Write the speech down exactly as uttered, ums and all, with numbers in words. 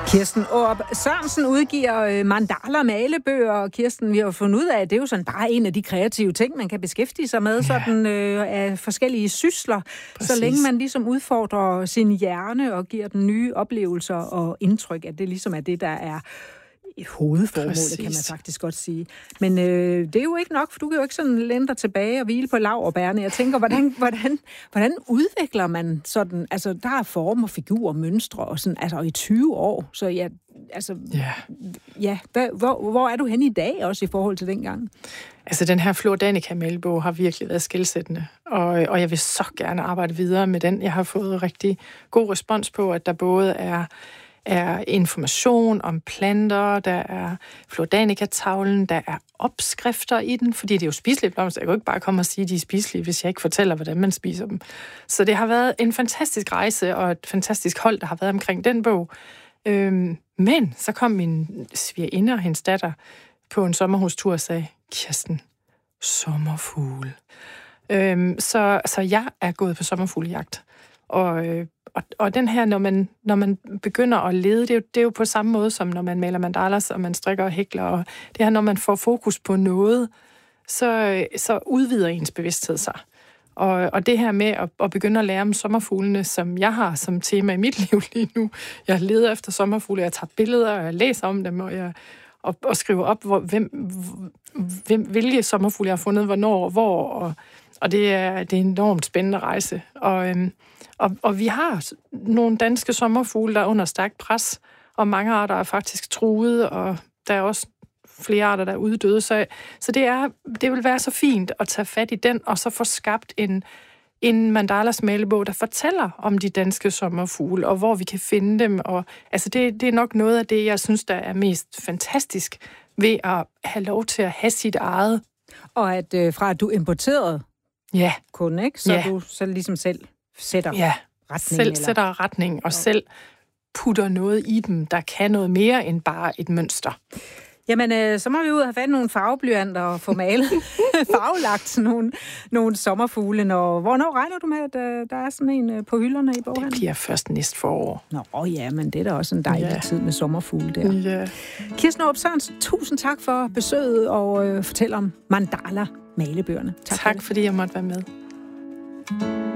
Kirsten Aarup Sørensen udgiver mandala malebøger, og Kirsten, vi har fundet ud af, at det er jo sådan bare en af de kreative ting, man kan beskæftige sig med, ja. sådan øh, af forskellige sysler, præcis. Så længe man ligesom udfordrer sin hjerne og giver den nye oplevelser og indtryk, at det ligesom er det, der er hovedformålet, præcis. Kan man faktisk godt sige. Men øh, det er jo ikke nok, for du kan jo ikke sådan læne dig tilbage og hvile på laurbærrene. Jeg tænker, hvordan, hvordan, hvordan udvikler man sådan, altså der er former, figurer, mønstre og sådan, altså i tyve år, så ja, altså, yeah. ja, der, hvor, hvor er du henne i dag også i forhold til dengang? Altså den her Flor Danica malebog har virkelig været skelsættende, og, og jeg vil så gerne arbejde videre med den. Jeg har fået rigtig god respons på, at der både er er information om planter, der er Flor Danica-tavlen, der er opskrifter i den, fordi det er jo spiselige blomster. Jeg kan jo ikke bare komme og sige, at de er spiselige, hvis jeg ikke fortæller, hvordan man spiser dem. Så det har været en fantastisk rejse og et fantastisk hold, der har været omkring den bog. Øhm, men så kom min svigerinde og hendes datter på en sommerhustur og sagde, Kirsten, sommerfugle. Øhm, så, så jeg er gået på sommerfuglejagt. Og øh, Og, og den her, når man, når man begynder at lede, det er, jo, det er jo på samme måde, som når man maler mandalas, og man strikker og hækler. Og det her, når man får fokus på noget, så, så udvider ens bevidsthed sig. Og, og det her med at, at begynde at lære om sommerfuglene, som jeg har som tema i mit liv lige nu. Jeg leder efter sommerfugle, jeg tager billeder, og jeg læser om dem, og jeg og, og skriver op, hvor, hvem, hvem, hvilke sommerfugle jeg har fundet, hvornår og hvor. Og, og det, er, det er en enormt spændende rejse. Og... Øhm, Og, og vi har nogle danske sommerfugle, der er under stærkt pres, og mange arter er faktisk truede, og der er også flere arter, der er uddøde. Så, så det, er, det vil være så fint at tage fat i den, og så få skabt en, en mandalas malebog, der fortæller om de danske sommerfugle, og hvor vi kan finde dem. Og, altså det, det er nok noget af det, jeg synes, der er mest fantastisk ved at have lov til at have sit eget. Og at øh, fra at du importerede ja. kun, ikke? Så ja. du så ligesom selv sætter ja. retning. selv eller? sætter retning, og ja. selv putter noget i dem, der kan noget mere end bare et mønster. Jamen, øh, så må vi ud og have fat nogle farveblyanter og få malet farvelagt nogle, nogle sommerfugle. Når, hvornår regner du med, at øh, der er sådan en øh, på hylderne i boghandlen? Det bliver først næste forår. Nå ja, men det er da også en dejlig ja. tid med sommerfugle der. Ja. Kirsten Aarup Sørensen, tusind tak for besøget og øh, fortæl om mandala malebøgerne. Tak, tak for fordi jeg måtte være med.